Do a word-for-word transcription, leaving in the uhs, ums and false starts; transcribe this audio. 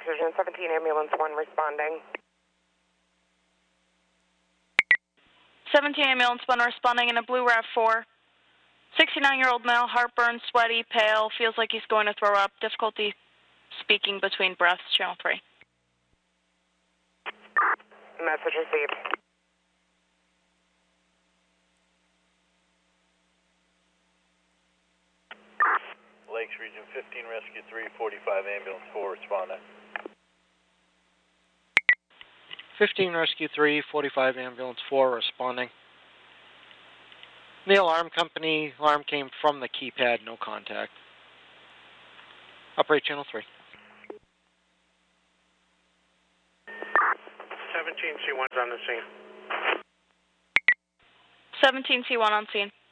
Precision seventeen, ambulance one responding. seventeen, ambulance one responding in a blue RAV four. sixty-nine-year-old male, heartburn, sweaty, pale, feels like he's going to throw up, difficulty speaking between breaths, channel three. Message received. Lakes Region fifteen, Rescue three forty-five, ambulance four responding. fifteen, Rescue three forty-five, ambulance four responding. The alarm company, alarm came from the keypad, no contact. Operate channel three. seventeen C one's on the scene. seventeen C one on scene.